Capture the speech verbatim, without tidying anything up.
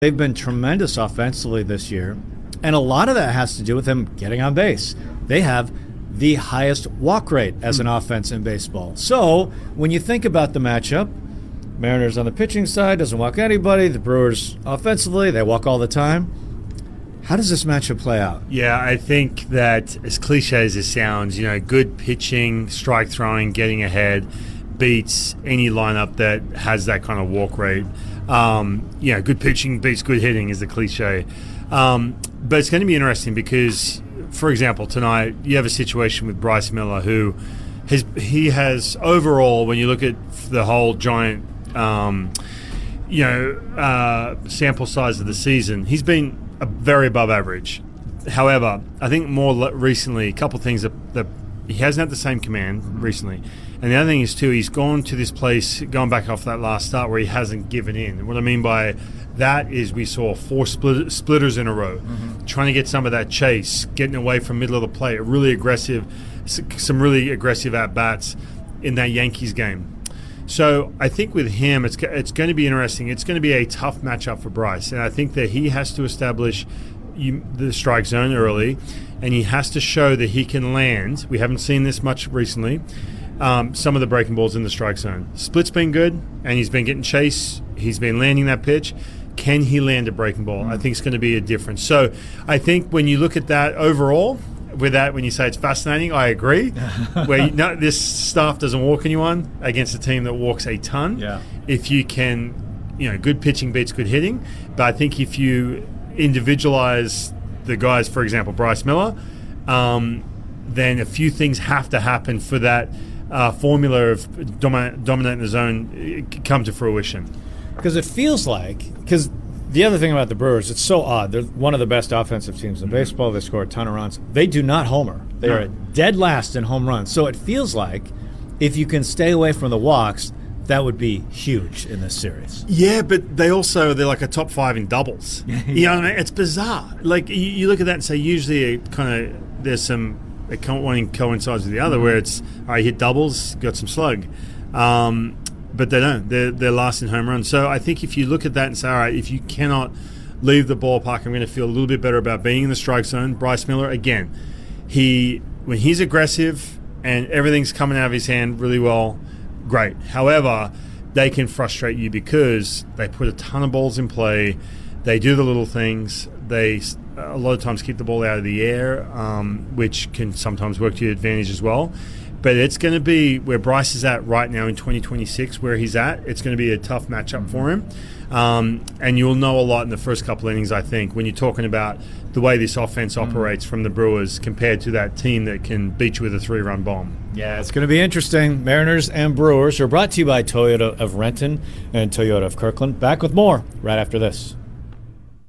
They've been tremendous offensively this year, and a lot of that has to do with them getting on base. They have the highest walk rate as an offense in baseball. So when you think about the matchup, Mariners on the pitching side doesn't walk anybody. The Brewers offensively, they walk all the time. How does this matchup play out? Yeah, I think that as cliche as it sounds, you know, good pitching, strike throwing, getting ahead beats any lineup that has that kind of walk rate. Um, you know, good pitching beats good hitting is the cliche. Um, but it's going to be interesting because, for example, tonight you have a situation with Bryce Miller who has, he has overall, when you look at the whole giant, um, you know, uh, sample size of the season, he's been a very above average. However, I think more recently, a couple of things that, that he hasn't had the same command recently. And the other thing is, too, he's gone to this place, going back off that last start, where he hasn't given in. And what I mean by that is we saw four split, splitters in a row, mm-hmm. trying to get some of that chase, getting away from middle of the plate, really aggressive, some really aggressive at-bats in that Yankees game. So I think with him, it's it's going to be interesting. It's going to be a tough matchup for Bryce. And I think that he has to establish you, the strike zone early, and he has to show that he can land. We haven't seen this much recently. Um, some of the breaking balls in the strike zone. Split's been good, and he's been getting chase. He's been landing that pitch. Can he land a breaking ball? Mm-hmm. I think it's going to be a difference. So I think when you look at that overall, with that, when you say it's fascinating, I agree. Where you, no, this staff doesn't walk anyone against a team that walks a ton. Yeah. If you can, you know, good pitching beats good hitting. But I think if you individualize the guys, for example, Bryce Miller, um, then a few things have to happen for that Uh, formula of dominate, dominating the zone come to fruition. Because it feels like, because the other thing about the Brewers, it's so odd. They're one of the best offensive teams in mm-hmm. baseball. They score a ton of runs. They do not homer. They no. are dead last in home runs. So it feels like if you can stay away from the walks, that would be huge in this series. Yeah, but they also, they're like a top five in doubles. yeah. You know what I mean? It's bizarre. Like, you, you look at that and say, usually it kind of, there's some, one coincides with the other, mm-hmm. where it's, all right, hit doubles, got some slug. Um, but they don't. They're, they're last in home runs. So I think if you look at that and say, all right, if you cannot leave the ballpark, I'm going to feel a little bit better about being in the strike zone. Bryce Miller, again, he when he's aggressive and everything's coming out of his hand really well, great. However, they can frustrate you because they put a ton of balls in play. They do the little things. They a lot of times keep the ball out of the air, um, which can sometimes work to your advantage as well. But it's going to be where Bryce is at right now in twenty twenty-six, where he's at. It's going to be a tough matchup for him. Um, and you'll know a lot in the first couple innings, I think, when you're talking about the way this offense mm. operates from the Brewers compared to that team that can beat you with a three-run bomb. Yeah, it's going to be interesting. Mariners and Brewers are brought to you by Toyota of Renton and Toyota of Kirkland. Back with more right after this.